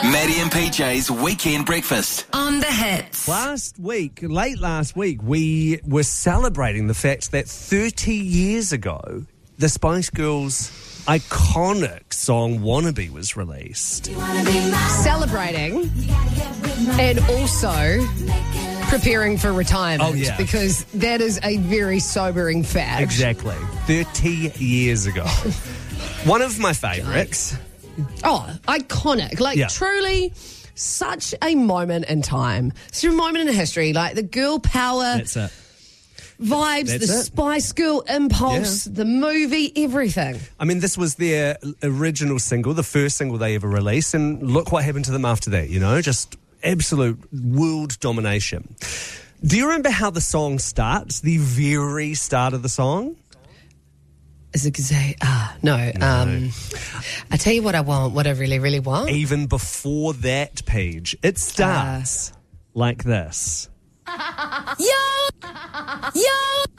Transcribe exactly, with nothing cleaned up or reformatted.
Maddie and P J's Weekend Breakfast. On the hits. Last week, late last week, we were celebrating the fact that thirty years ago, the Spice Girls' iconic song Wannabe was released. Celebrating and also preparing for retirement. Oh, yeah. Because that is a very sobering fact. Exactly. thirty years ago. One of my favourites. Oh, iconic. Like, Yeah. truly such a moment in time. Such a moment in history. Like, the girl power That's it. vibes, That's the it. Spice Girl impulse, Yeah. the movie, everything. I mean, this was their original single, the first single they ever released, and look what happened to them after that, you know? Just absolute world domination. Do you remember how the song starts? The very start of the song? Is it say, ah, no. Um, I tell you what I want, what I really, really want. Even before that page, it starts like this. Yo! Yo!